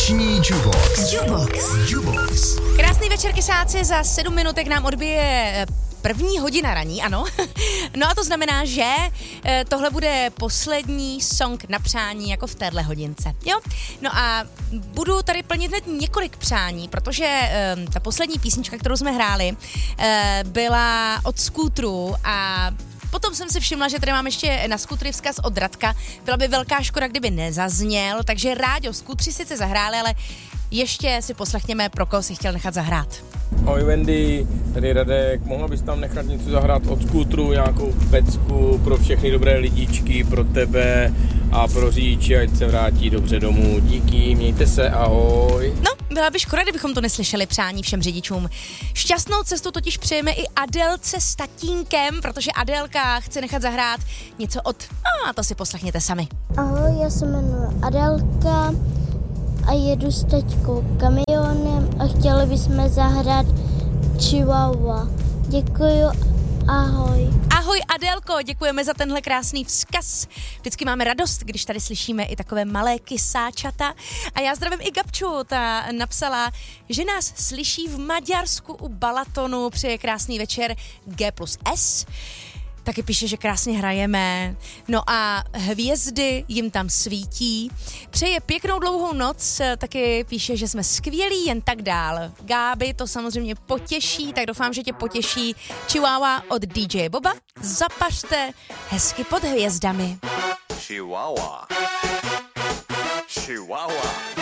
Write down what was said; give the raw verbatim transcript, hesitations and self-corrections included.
Neděční Jubox. Jubox. Jubox. Krásný večer, kysáci, za sedm minutek nám odbije první hodina raní, ano. No a to znamená, že e, tohle bude poslední song na přání jako v téhle hodince, jo? No a budu tady plnit hned několik přání, protože e, ta poslední písnička, kterou jsme hráli, e, byla od Skútru a potom jsem si všimla, že tady mám ještě na Skútry vzkaz od Radka. Byla by velká škoda, kdyby nezazněl, takže Ráďo, Skútři sice zahráli, ale ještě si poslechněme, pro koho si chtěl nechat zahrát. Ahoj Wendy, tady Radek, mohla bys tam nechat něco zahrát od Skútru, nějakou pecku pro všechny dobré lidičky, pro tebe a pro řidiče, ať se vrátí dobře domů. Díky, mějte se, ahoj. No, byla by škoda, kdybychom to neslyšeli, přání všem řidičům. Šťastnou cestu totiž přejeme i Adélce s tatínkem, protože Adélka chce nechat zahrát něco od... A to si poslechněte sami. Ahoj, já se jmenuji Adélka a jedu s taťkou kamionem a chtěli bychom zahrát Chihuahua. Děkuju, ahoj. Ahoj Adélko, děkujeme za tenhle krásný vzkaz. Vždycky máme radost, když tady slyšíme i takové malé kysáčata. A já zdravím i Gabču, ta napsala, že nás slyší v Maďarsku u Balatonu, přeje krásný večer G plus S. Taky píše, že krásně hrajeme. No a hvězdy jim tam svítí. Přeje pěknou dlouhou noc, taky píše, že jsme skvělí, jen tak dál. Gáby to samozřejmě potěší, tak doufám, že tě potěší Chihuahua od D J Boba. Zapařte hezky pod hvězdami. Chihuahua. Chihuahua.